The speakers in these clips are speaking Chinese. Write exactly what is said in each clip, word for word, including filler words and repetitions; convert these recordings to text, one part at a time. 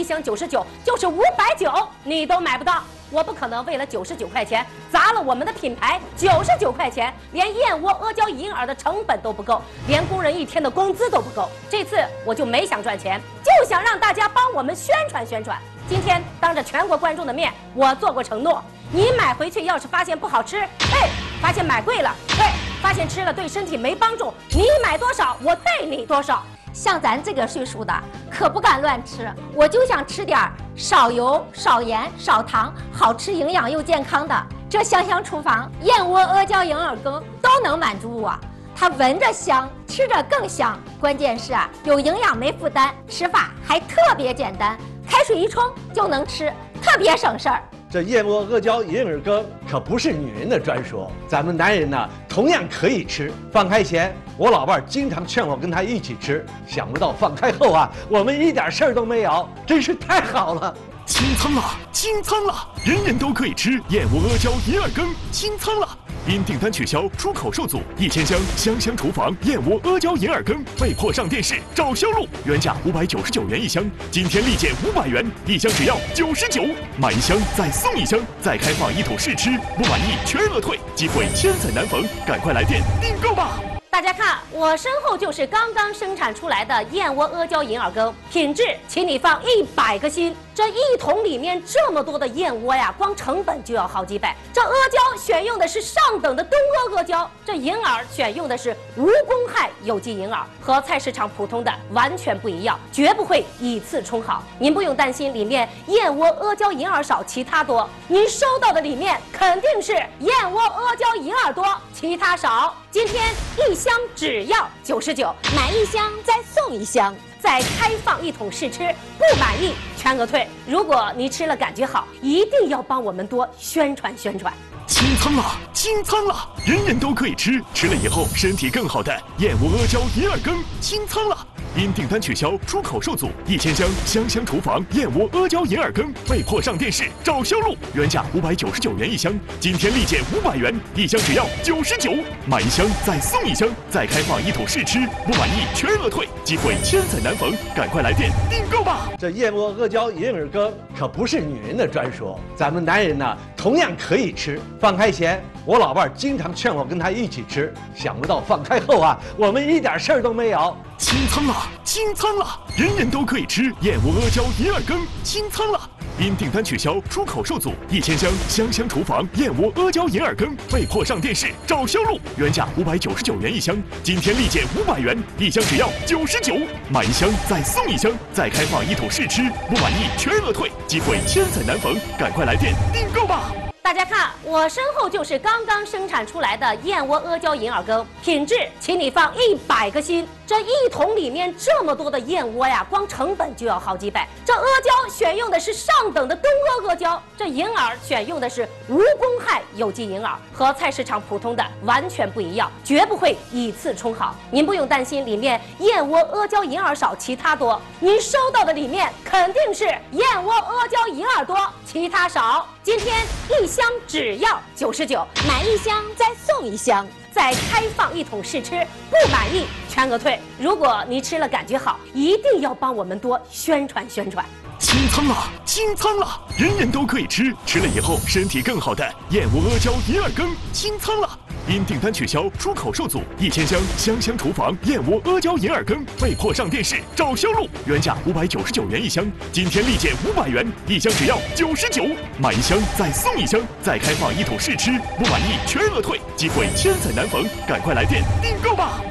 箱九十九就是五百九，你都买不到。我不可能为了九十九块钱砸了我们的品牌。九十九块钱，连燕窝阿胶银耳的成本都不够，连工人一天的工资都不够。这次我就没想赚钱，就想让大家帮我们宣传宣传。今天当着全国观众的面，我做过承诺，你买回去要是发现不好吃，嘿，发现买贵了，嘿，发现吃了对身体没帮助，你买多少我带你多少。 像咱这个岁数的，可不敢乱吃。我就想吃点少油、少盐、少糖，好吃、营养又健康的。这香香厨房燕窝阿胶银耳羹都能满足我。它闻着香，吃着更香。关键是啊，有营养没负担，吃法还特别简单，开水一冲就能吃，特别省事儿。 这燕窝阿胶银耳羹可不是女人的专属，咱们男人呢同样可以吃。放开前，我老伴儿经常劝我跟他一起吃，想不到放开后啊，我们一点事儿都没有，真是太好了。 清仓了，清仓了，人人都可以吃燕窝阿胶银耳羹，清仓了。因订单取消，出口受阻，一千箱香香厨房燕窝阿胶银耳羹被迫上电视找销路，原价五百九十九元一箱，今天立减五百元，一箱只要九十九，买一箱再送一箱，再开放一桶试吃，不满意全额退，机会千载难逢，赶快来电订购吧！ 大家看，我身后就是刚刚生产出来的燕窝阿胶银耳羹，品质，请你放一百个心。这一桶里面这么多的燕窝呀，光成本就要好几百。这阿胶选用的是上等的东阿阿胶，这银耳选用的是无公害有机银耳，和菜市场普通的完全不一样，绝不会以次充好。您不用担心里面燕窝阿胶银耳少，其他多。您收到的里面肯定是燕窝阿胶银耳多，其他少。今天一箱只要九十九， 买一箱再送一箱， 再开放一桶试吃，不满意全额退。如果你吃了感觉好，一定要帮我们多宣传宣传。 清仓了，清仓了，人人都可以吃，吃了以后身体更好的燕窝阿胶银耳羹，清仓了。因订单取消，出口受阻，一千箱香香厨房燕窝阿胶银耳羹被迫上电视找销路，原价五百九十九元一箱，今天立减五百元，一箱只要九十九，买一箱再送一箱，再开放一桶试吃，不满意全额退，机会千载难逢，赶快来电订购吧！ 这燕窝阿胶银耳羹可不是女人的专属，咱们男人呢同样可以吃。放开前，我老伴儿经常劝我跟他一起吃，想不到放开后啊，我们一点事儿都没有。 清仓了，清仓了，人人都可以吃燕窝阿胶银耳羹，清仓了。因订单取消，出口受阻，一千箱香香厨房燕窝阿胶银耳羹被迫上电视找销路，原价五百九十九元一箱，今天立减五百元，一箱只要九十九，买一箱再送一箱，再开放一桶试吃，不满意全额退，机会千载难逢，赶快来电订购吧！ 大家看，我身后就是刚刚生产出来的燕窝阿胶银耳羹，品质，请你放一百个心。这一桶里面这么多的燕窝呀，光成本就要好几百。这阿胶选用的是上等的东阿阿胶，这银耳选用的是无公害有机银耳，和菜市场普通的完全不一样，绝不会以次充好。您不用担心里面燕窝阿胶银耳少，其他多。您收到的里面肯定是燕窝阿胶银耳多，其他少。今天一箱只要九十九， 买一箱再送一箱， 再开放一桶试吃，不满意全额退。如果你吃了感觉好，一定要帮我们多宣传宣传。 清仓了，清仓了，人人都可以吃，吃了以后身体更好的燕窝阿胶银耳羹，清仓了。因订单取消，出口受阻，一千箱香香厨房燕窝阿胶银耳羹被迫上电视找销路，原价五百九十九元一箱，今天立减五百元，一箱只要九十九，买一箱再送一箱，再开放一桶试吃，不满意全额退，机会千载难逢，赶快来电订购吧！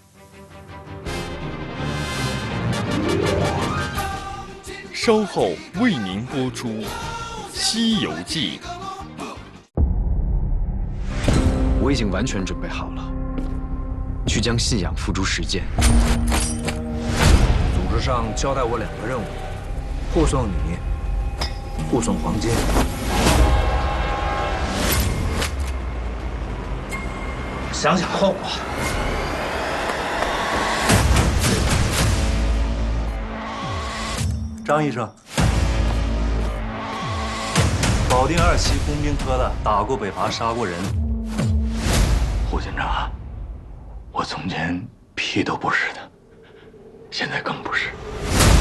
稍后为您播出《西游记》。 我已经完全准备好了，去将信仰付诸实践。 组织上交代我两个任务：护送你，护送黄金。想想后果。张医生，保定二期工兵科的，打过北伐，杀过人。 胡警长，我从前屁都不是的，现在更不是。